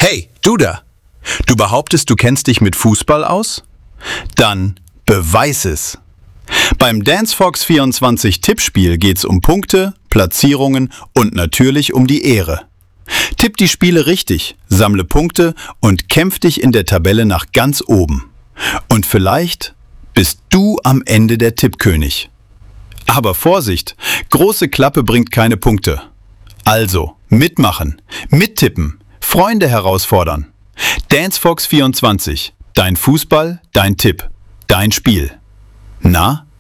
Hey, du da! Du behauptest, du kennst dich mit Fußball aus? Dann beweis es! Beim DanceFox 24 Tippspiel geht's um Punkte, Platzierungen und natürlich um die Ehre. Tipp die Spiele richtig, sammle Punkte und kämpf dich in der Tabelle nach ganz oben. Und vielleicht bist du am Ende der Tippkönig. Aber Vorsicht, große Klappe bringt keine Punkte. Also, mitmachen, mittippen, Freunde herausfordern. DanceFox 24, dein Fußball, dein Tipp, dein Spiel. Na?